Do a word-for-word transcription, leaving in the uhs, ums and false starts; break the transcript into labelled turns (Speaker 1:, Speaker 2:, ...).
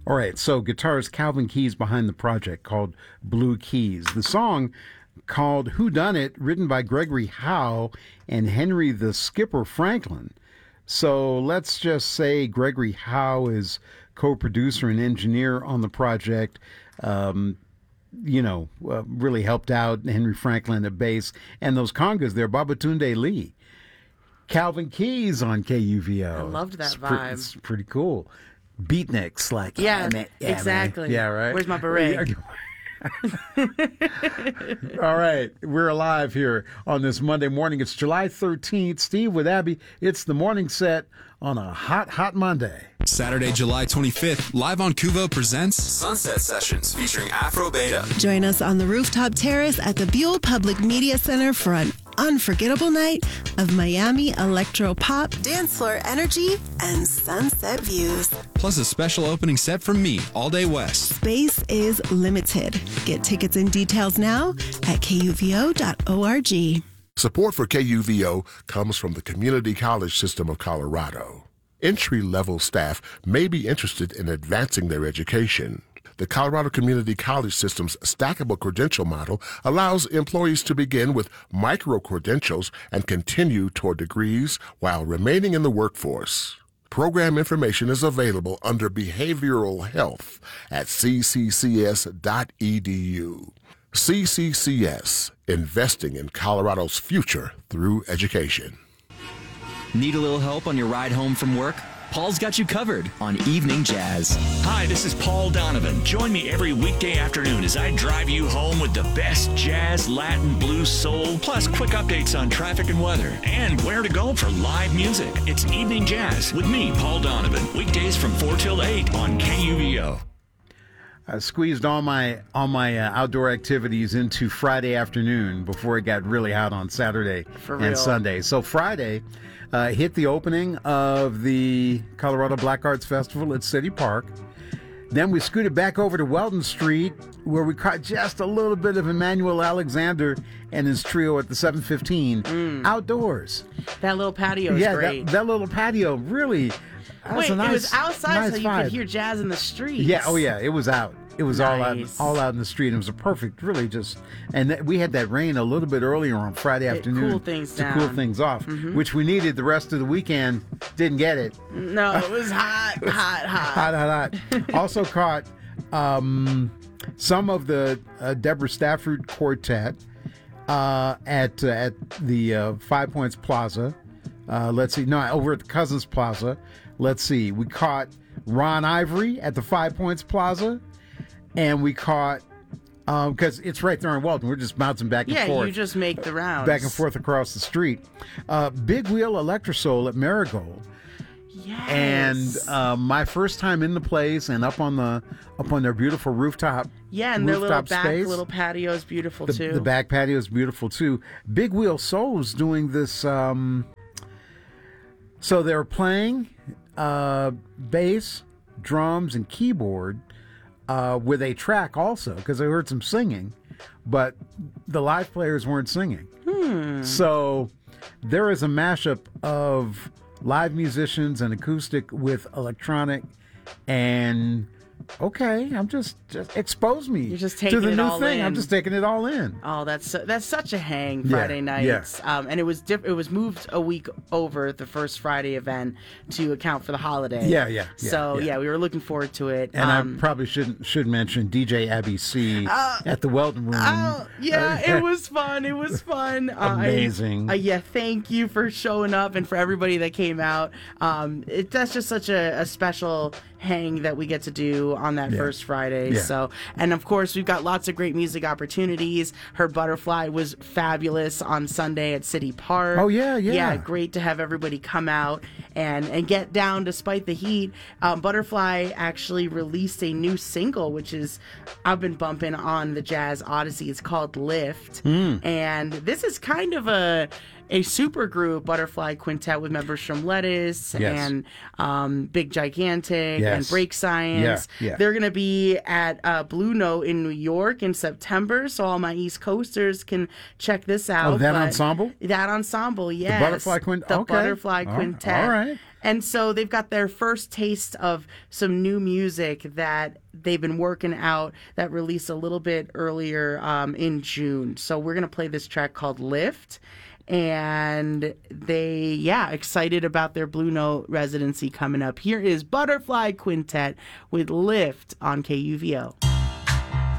Speaker 1: All right, so guitarist Calvin Keys behind the project called Blue Keys. The song called Whodunit, written by Gregory Howe and Henry the Skipper Franklin. So let's just say Gregory Howe is co-producer and engineer on the project. Um, you know, uh, really helped out Henry Franklin at bass. And those congas there, Babatunde Lee. Calvin Keys on K U V O.
Speaker 2: I loved that
Speaker 1: it's
Speaker 2: vibe.
Speaker 1: Pre- it's pretty cool. Beatniks, like,
Speaker 2: yeah,
Speaker 1: yeah, man, yeah
Speaker 2: exactly.
Speaker 1: Man. Yeah, right.
Speaker 2: Where's my beret?
Speaker 1: All right, we're alive here on this Monday morning. It's July thirteenth. Steve with Abby. It's the morning set on a hot, hot Monday.
Speaker 3: Saturday, July twenty-fifth, Live on Kuvo presents Sunset Sessions featuring Afro Beta.
Speaker 4: Join us on the rooftop terrace at the Buell Public Media Center for an unforgettable night of Miami electro pop, dance floor energy, and sunset views.
Speaker 3: Plus a special opening set from me, All Day West.
Speaker 4: Space is limited. Get tickets and details now at K U V O dot org.
Speaker 5: Support for K U V O comes from the Community College System of Colorado. Entry-level staff may be interested in advancing their education. The Colorado Community College System's stackable credential model allows employees to begin with micro-credentials and continue toward degrees while remaining in the workforce. Program information is available under Behavioral Health at c c c s dot e d u. C C C S, investing in Colorado's future through education.
Speaker 6: Need a little help on your ride home from work? Paul's got you covered on Evening Jazz.
Speaker 7: Hi, this is Paul Donovan. Join me every weekday afternoon as I drive you home with the best jazz, Latin, blues, soul, plus quick updates on traffic and weather, and where to go for live music. It's Evening Jazz with me, Paul Donovan. Weekdays from four till eight on K U V O.
Speaker 1: I squeezed all my all my uh, outdoor activities into Friday afternoon before it got really hot on Saturday
Speaker 2: For
Speaker 1: and
Speaker 2: real.
Speaker 1: Sunday. So Friday uh, hit the opening of the Colorado Black Arts Festival at City Park. Then we scooted back over to Weldon Street, where we caught just a little bit of Emmanuel Alexander and his trio at the seven fifteen
Speaker 2: Mm.
Speaker 1: outdoors.
Speaker 2: That little patio is
Speaker 1: yeah,
Speaker 2: great.
Speaker 1: that, that little patio really. That
Speaker 2: Wait,
Speaker 1: a nice,
Speaker 2: it was outside,
Speaker 1: nice
Speaker 2: so you
Speaker 1: vibe.
Speaker 2: could hear jazz in the streets.
Speaker 1: Yeah, oh yeah, it was out. It was all out,
Speaker 2: Nice.
Speaker 1: all out in the street. It was a perfect, really just, and th- we had that rain a little bit earlier on Friday
Speaker 2: It
Speaker 1: afternoon
Speaker 2: cooled things
Speaker 1: to cool
Speaker 2: down.
Speaker 1: things off,
Speaker 2: Mhm.
Speaker 1: which we needed the rest of the weekend. Didn't get it.
Speaker 2: No, it was hot, hot, hot.
Speaker 1: Hot, hot, hot. Also caught um, some of the uh, Deborah Stafford Quartet uh, at uh, at the uh, Five Points Plaza. Uh, let's see, no, over at the Cousins Plaza. Let's see, we caught Ron Ivory at the Five Points Plaza, and we caught because um, it's right there in Weldon. We're just bouncing back and
Speaker 2: Yeah,
Speaker 1: forth.
Speaker 2: you just make the rounds.
Speaker 1: back and forth across the street. Uh, Big Wheel Electrosoul at Marigold.
Speaker 2: Yes.
Speaker 1: And uh, my first time in the place and up on the up on their beautiful rooftop.
Speaker 2: Yeah, and their little
Speaker 1: rooftop
Speaker 2: back
Speaker 1: space.
Speaker 2: little patio is beautiful
Speaker 1: The,
Speaker 2: too.
Speaker 1: the back patio is beautiful too. Big Wheel Soul's doing this. Um, so they're playing uh, bass, drums, and keyboard uh, with a track also, because I heard some singing, but the live players weren't singing.
Speaker 2: Hmm.
Speaker 1: So there is a mashup of live musicians and acoustic with electronic, and okay, I'm just just expose me.
Speaker 2: You're just
Speaker 1: to
Speaker 2: taking
Speaker 1: the
Speaker 2: it
Speaker 1: new
Speaker 2: all
Speaker 1: thing.
Speaker 2: in.
Speaker 1: I'm just taking it all in.
Speaker 2: Oh, that's su- that's such a hang
Speaker 1: Yeah,
Speaker 2: Friday
Speaker 1: yeah.
Speaker 2: nights, um, and it was diff- it was moved a week over the first Friday event to account for the holiday.
Speaker 1: Yeah, yeah, yeah,
Speaker 2: So
Speaker 1: yeah.
Speaker 2: we were looking forward to it.
Speaker 1: And
Speaker 2: um,
Speaker 1: I probably should should mention D J Abby C
Speaker 2: Uh,
Speaker 1: at the Weldon Room.
Speaker 2: Oh, yeah,
Speaker 1: Uh,
Speaker 2: it was fun. It was fun. Uh, I-
Speaker 1: Amazing.
Speaker 2: uh, yeah, thank you for showing up and for everybody that came out. Um, it, that's just such a, a special hang that we get to do on that
Speaker 1: Yeah.
Speaker 2: first Friday.
Speaker 1: Yeah.
Speaker 2: So, and of course, we've got lots of great music opportunities. Her Butterfly was fabulous on Sunday at City Park.
Speaker 1: Oh, yeah, yeah.
Speaker 2: Yeah, great to have everybody come out and, and get down despite the heat. Um, Butterfly actually released a new single, which is, I've been bumping on the Jazz Odyssey. It's called Lift.
Speaker 1: Hmm.
Speaker 2: And this is kind of a, a super group, Butterfly Quintet, with members from Lettuce
Speaker 1: Yes.
Speaker 2: and um, Big Gigantic
Speaker 1: Yes.
Speaker 2: and Break Science.
Speaker 1: Yeah, yeah.
Speaker 2: They're going to be at uh, Blue Note in New York in September, so all my East Coasters can check this out.
Speaker 1: Oh, that
Speaker 2: But
Speaker 1: ensemble?
Speaker 2: That ensemble, yes.
Speaker 1: Butterfly Quint-
Speaker 2: The
Speaker 1: okay.
Speaker 2: Butterfly
Speaker 1: All-
Speaker 2: Quintet.
Speaker 1: all right.
Speaker 2: And so they've got their first taste of some new music that they've been working out that released a little bit earlier um, in June. So we're going to play this track called Lift. And they, yeah, excited about their Blue Note residency coming up. Here is Butterfly Quintet with Lift on K U V O.